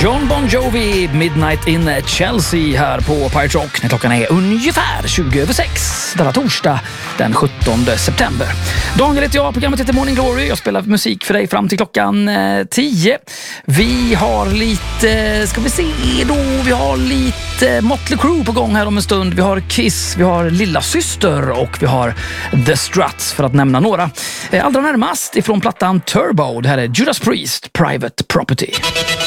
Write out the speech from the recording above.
John Bon Jovi, Midnight in Chelsea här på Pirate Rock när klockan är ungefär 20:06 denna torsdag den 17 september. Daniel heter jag, programmet heter Morning Glory. Jag spelar musik för dig fram till klockan 10. Vi har lite, ska vi se då, vi har lite Motley Crue på gång här om en stund. Vi har Kiss, vi har Lilla Syster och vi har The Struts för att nämna några. Allra närmast ifrån plattan Turbo, det här är Judas Priest, Private Property.